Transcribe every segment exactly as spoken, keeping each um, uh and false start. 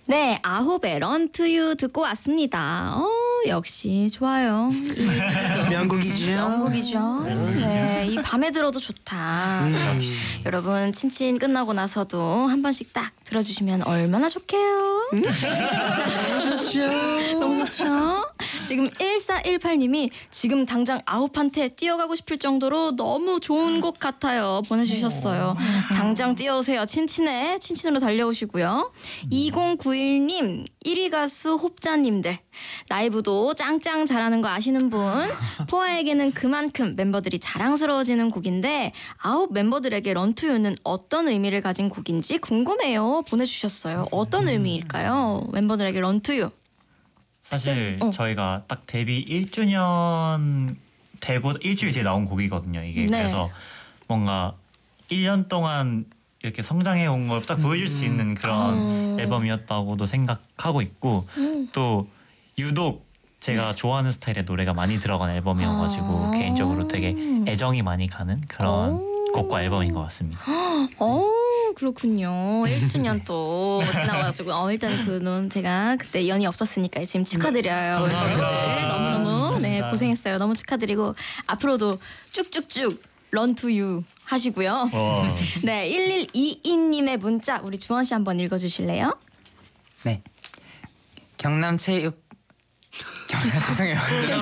네, 아홉의 Run to You 듣고 왔습니다. 어, 역시 좋아요. 명곡이죠. 명곡이죠. 네, 이 밤에 들어도 좋다. 음. 여러분 친친 끝나고 나서도 한 번씩 딱 들어주시면 얼마나 좋게요. 너무 좋죠. 너무 좋죠. 지금 일사일팔 님이 지금 당장 아홉한테 뛰어가고 싶을 정도로 너무 좋은 곡 같아요 보내주셨어요. 당장 뛰어오세요. 친친에 친친으로 달려오시고요. 이공구일 님 일 위 가수 호흡자님들 라이브도 짱짱 잘하는 거 아시는 분. 포아에게는 그만큼 멤버들이 자랑스러워지는 곡인데 아홉 멤버들에게 런투유는 어떤 의미를 가진 곡인지 궁금해요 보내주셨어요. 어떤 의미일까요? 멤버들에게 런투유. 사실 어. 저희가 딱 데뷔 일 주년 되고 일주일 뒤에 나온 곡이거든요. 이게 네. 그래서 뭔가 일 년 동안 이렇게 성장해 온 걸 딱 보여줄 수 있는 그런 음. 앨범이었다고도 생각하고 있고 음. 또 유독 제가 좋아하는 스타일의 노래가 많이 들어간 앨범이어가지고 아. 개인적으로 되게 애정이 많이 가는 그런 오. 곡과 앨범인 것 같습니다. 어 그렇군요. 일 주년 또 지나가지고 어 일단 그는 제가 그때 연이 없었으니까 지금 축하드려요. 감사합니다. 멤버들 너무너무 네 감사합니다. 고생했어요. 너무 축하드리고 앞으로도 쭉쭉쭉 런 투 유 하시고요. 와. 네 일일이이 님의 문자 우리 주원 씨 한번 읽어주실래요? 네. 경남 체육 경남 죄송해요.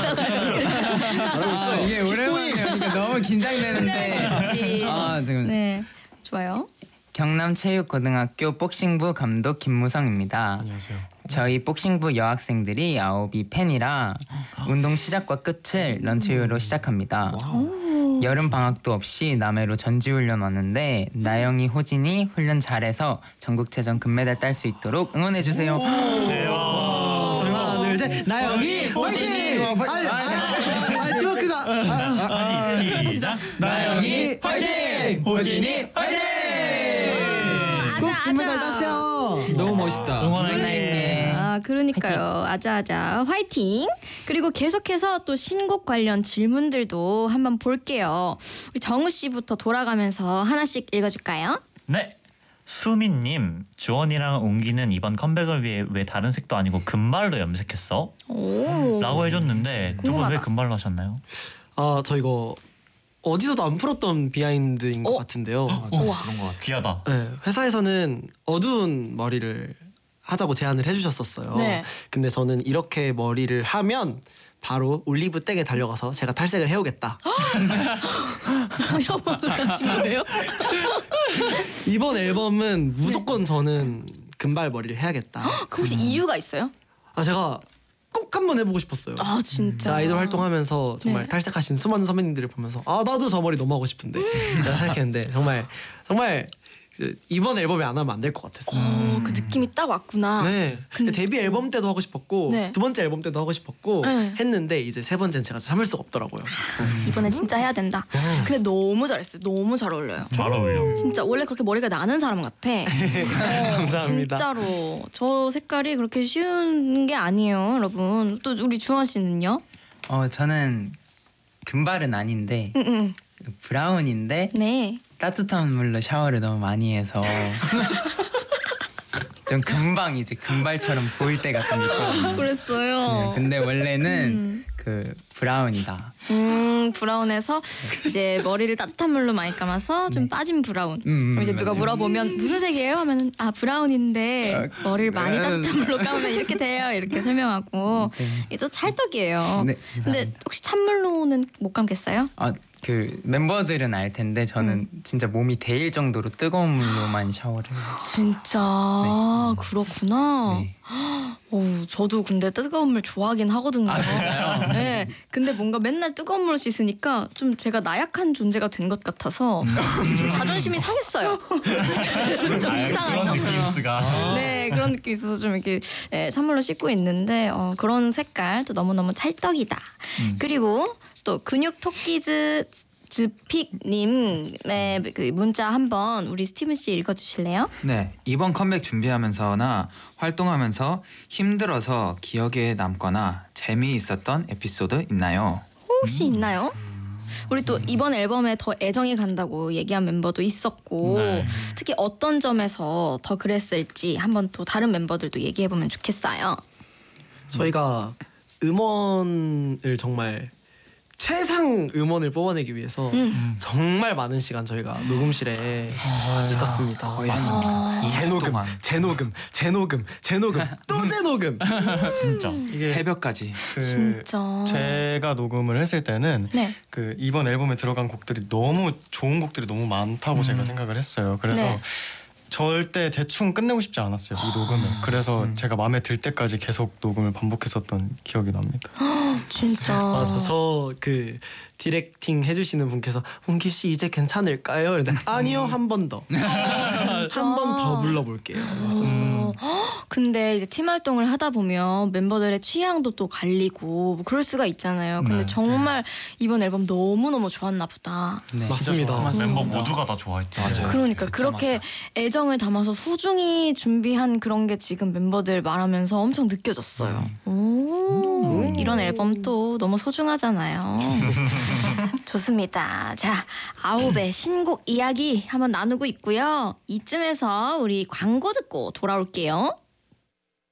아, 이게 오랜만이니까 너무 긴장되는데. 아 지금 네 좋아요. 경남 체육고등학교 복싱부 감독 김무성입니다. 안녕하세요. 저희 복싱부 여학생들이 아홉이 팬이라 운동 시작과 끝을 런투유로 시작합니다. 여름 방학도 없이 남해로 전지훈련 왔는데 나영이, 호진이 훈련 잘해서 전국체전 금메달 딸 수 있도록 응원해 주세요. 하나 둘 셋. 나영이 화이팅. 아니 아니 팀워크가. 다시 시작. 나영이 화이팅. 호진이 화이팅. 꼭 아자, 금메달 아자. 따세요. 너무 멋있다. 응원할게. 아 그러니까요. 아자아자 화이팅. 그리고 계속해서 또 신곡 관련 질문들도 한번 볼게요. 우리 정우 씨부터 돌아가면서 하나씩 읽어줄까요? 네. 수민님, 주원이랑 웅기는 이번 컴백을 위해 왜 다른 색도 아니고 금발로 염색했어? 오. 라고 해줬는데 두 분 궁금하다. 왜 금발로 하셨나요? 아 저 이거 어디서도 안 풀었던 비하인드인 것 어? 같은데요. 우와. 그런 거 같아. 귀하다. 네, 회사에서는 어두운 머리를 하자고 제안을 해주셨었어요. 네. 근데 저는 이렇게 머리를 하면 바로 올리브 땡에 달려가서 제가 탈색을 해오겠다. 여보가 친구예요? 이번 앨범은 무조건 저는 금발 머리를 해야겠다. 그 혹시 이유가 있어요? 아 제가 꼭 한번 해보고 싶었어요. 아 진짜. 자, 아이돌 활동하면서 정말 네. 탈색하신 수많은 선배님들을 보면서 아 나도 저 머리 너무 하고 싶은데 내가 생각했는데 정말 정말 그 이번 앨범에 안 하면 안 될 것 같았어요. 어, 그 느낌이 딱 왔구나. 네. 근데 데뷔 앨범 때도 하고 싶었고 네. 두 번째 앨범 때도 하고 싶었고 네. 했는데 이제 세 번째는 제가 참을 수가 없더라고요. 이번에 진짜 해야 된다. 근데 너무 잘했어요. 너무 잘 어울려요. 잘 어울려. 진짜 원래 그렇게 머리가 나는 사람 같아. 어, 감사합니다. 진짜로 저 색깔이 그렇게 쉬운 게 아니에요, 여러분. 또 우리 주원 씨는요? 어 저는 금발은 아닌데 응응. 브라운인데 네. 따뜻한 물로 샤워를 너무 많이 해서 좀 금방 이제 금발처럼 보일 때가 좀 있거든요. 그랬어요. 네, 근데 원래는 음. 그 브라운이다. 음 브라운에서 이제 머리를 따뜻한 물로 많이 감아서 좀 빠진 브라운. 음, 음, 그럼 이제 누가 맞아요. 물어보면 무슨 색이에요? 하면은 아 브라운인데 머리를 많이 음. 따뜻한 물로 감으면 이렇게 돼요. 이렇게 설명하고 네. 이게 또 찰떡이에요. 네, 근데 감사합니다. 혹시 찬물로는 못 감겠어요? 아 그 멤버들은 알 텐데 저는 진짜 몸이 데일 정도로 뜨거운 물로만 샤워를 해요. 진짜 그렇구나. 네. 오, 저도 근데 뜨거운 물 좋아하긴 하거든요. 아, 진짜요? 네. 근데 뭔가 맨날 뜨거운 물로 씻으니까 좀 제가 나약한 존재가 된 것 같아서 좀 자존심이 상했어요. 좀 아, 이상하죠? 그런 느낌스가. 네, 그런 느낌이 있어서 좀 이렇게 네, 찬물로 씻고 있는데 어, 그런 색깔 또 너무너무 찰떡이다. 음. 그리고 또 근육 토끼즈 즈픽님의 그 문자 한번 우리 스티븐 씨 읽어주실래요? 네, 이번 컴백 준비하면서나 활동하면서 힘들어서 기억에 남거나 재미있었던 에피소드 있나요? 혹시 있나요? 우리 또 이번 앨범에 더 애정이 간다고 얘기한 멤버도 있었고 네. 특히 어떤 점에서 더 그랬을지 한번 또 다른 멤버들도 얘기해보면 좋겠어요. 저희가 음원을 정말 최상 음원을 뽑아내기 위해서 음. 정말 많은 시간 저희가 녹음실에 있었습니다. 거의 한 아. 이 주 재녹음, 동안 재녹음, 재녹음, 재녹음, 또 재녹음. 진짜. 이게 새벽까지. 그 진짜. 제가 녹음을 했을 때는 네. 그 이번 앨범에 들어간 곡들이 너무 좋은 곡들이 너무 많다고 제가 생각을 했어요. 그래서 네. 절대 대충 끝내고 싶지 않았어요, 이 녹음을. 그래서 제가 마음에 들 때까지 계속 녹음을 반복했었던 기억이 납니다. 진짜. 맞아. 저 그 디렉팅 해주시는 분께서 운기 씨 이제 괜찮을까요? 그런데 아니요, 한 번 더, 한 번 더 불러볼게요. 어, 근데 이제 팀 활동을 하다 보면 멤버들의 취향도 또 갈리고 뭐 그럴 수가 있잖아요. 근데 네. 정말 이번 앨범 너무 너무 좋았나 보다. 네. 맞습니다. 멤버 모두가 다 좋아했대요. 맞아요. 그러니까 그렇게 애정을 담아서 소중히 준비한 그런 게 지금 멤버들 말하면서 엄청 느껴졌어요. 오, 이런 앨범 또 너무 소중하잖아요. 좋습니다. 자, 아홉의 신곡 이야기 한번 나누고 있고요. 이쯤에서 우리 광고 듣고 돌아올게요.